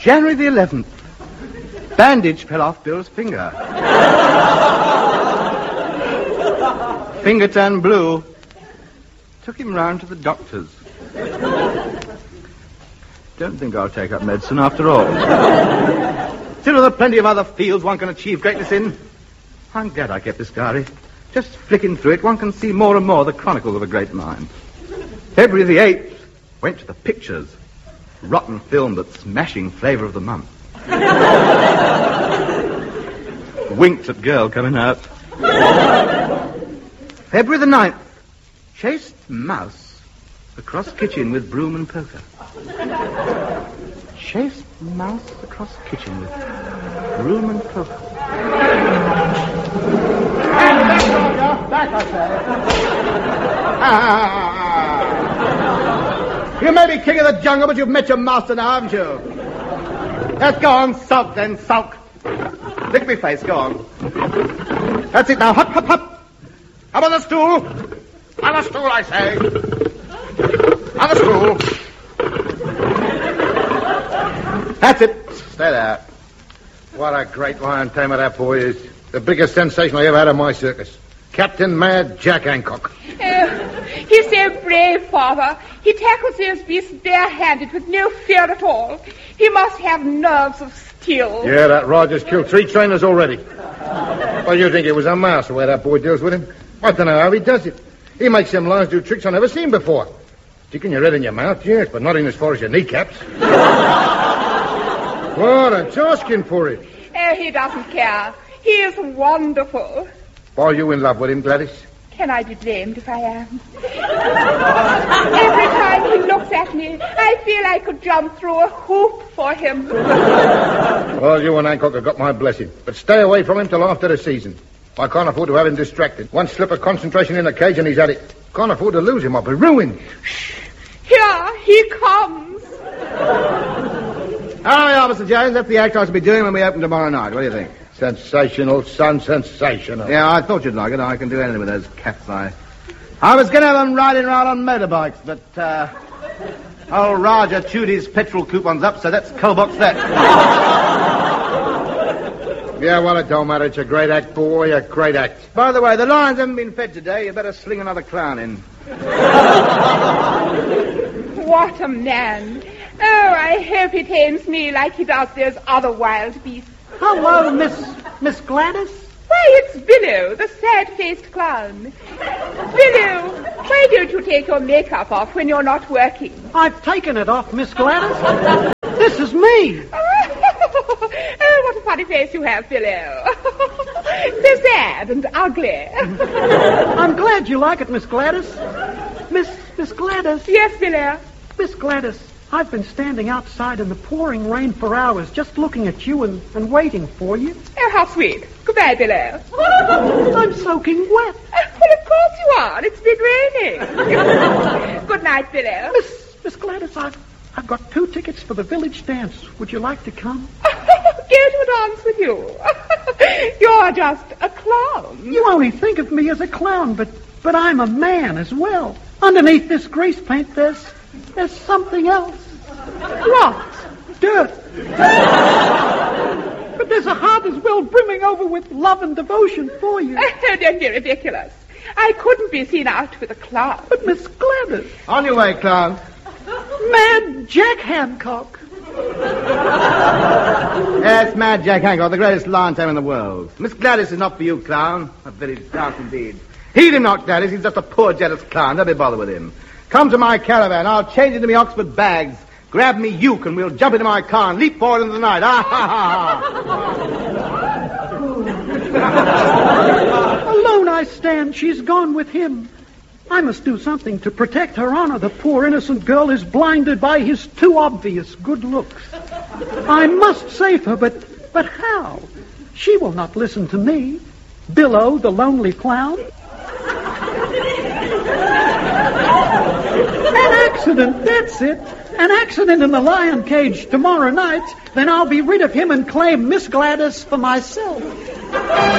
January the 11th. Bandage fell off Bill's finger. Finger turned blue. Took him round to the doctor's. Don't think I'll take up medicine after all. Still, there are plenty of other fields one can achieve greatness in. I'm glad I kept this diary. Just flicking through it, one can see more and more the chronicles of a great mind. February the 8th, went to the pictures. Rotten film, but smashing flavour of the month. Winked at girl coming out. February the 9th, chased mouse across kitchen with broom and poker. Chased mouse across kitchen with broom and poker. Back, I say. You may be king of the jungle, but you've met your master now, haven't you? Let's go on, sulk then, sulk. Lick me face, go on. That's it now, hop, hop, hop. Up on the stool. On the stool, I say. On the stool. That's it. Stay there. What a great lion tamer that boy is. The biggest sensation I ever had in my circus. Captain Mad Jack Hancock. He's so brave, Father. He tackles those beasts barehanded with no fear at all. He must have nerves of steel. Yeah, that Rogers killed 3 trainers already. Well, you think it was a mouse the way that boy deals with him? I don't know how he does it. He makes them lions do tricks I've never seen before. Sticking your head in your mouth, yes, but not in as far as your kneecaps. What, I'm asking for it. Oh, he doesn't care. He is wonderful. Are you in love with him, Gladys? Can I be blamed if I am? Every time he looks at me, I feel I could jump through a hoop for him. Well, you and Hancock have got my blessing. But stay away from him till after the season. I can't afford to have him distracted. One slip of concentration in the cage and he's at it. Can't afford to lose him. I'll be ruined. Here he comes. All right, Mr. Jones, that's the act I shall be doing when we open tomorrow night. What do you think? Sensational, son, sensational. Yeah, I thought you'd like it. I can do anything with those cats. I was going to have them riding around on motorbikes, but old Raja chewed his petrol coupons up, so that's coal-box that. Yeah, well, it don't matter. It's a great act, boy, a great act. By the way, the lions haven't been fed today. You better sling another clown in. What a man. Oh, I hope he tames me like he does those other wild beasts. Hello, Miss Gladys. Why, it's Billo, the sad-faced clown. Billo, why don't you take your makeup off when you're not working? I've taken it off, Miss Gladys. This is me. Oh, what a funny face you have, Billo. So sad and ugly. I'm glad you like it, Miss Gladys. Miss Gladys. Yes, Billo. Miss Gladys, I've been standing outside in the pouring rain for hours, just looking at you and waiting for you. Oh, how sweet. Goodbye, Billo. I'm soaking wet. Well, of course you are. It's been raining. Good night, Billo. Miss Gladys, I've got 2 tickets for the village dance. Would you like to come? Go to a dance with you. You're just a clown. You only think of me as a clown, but I'm a man as well. Underneath this grease paint, there's something else. What? Dirt. But there's a heart as well brimming over with love and devotion for you. Oh, don't be ridiculous. I couldn't be seen out with a clown. But Miss Gladys. On your way, clown. Mad Jack Hancock. Yes, Mad Jack Hancock, the greatest lion tamer in the world. Miss Gladys is not for you, clown. A very doubt indeed. Heed him not, Gladys. He's just a poor, jealous clown. Don't be bothered with him. Come to my caravan. I'll change into me Oxford bags. Grab me uke and we'll jump into my car and leap forward into the night. Ah, ha, ha, ha. Alone I stand. She's gone with him. I must do something to protect her honor. The poor innocent girl is blinded by his too obvious good looks. I must save her, but how? She will not listen to me. Billo, the lonely clown. An accident, that's it. An accident in the lion cage tomorrow night. Then I'll be rid of him and claim Miss Gladys for myself.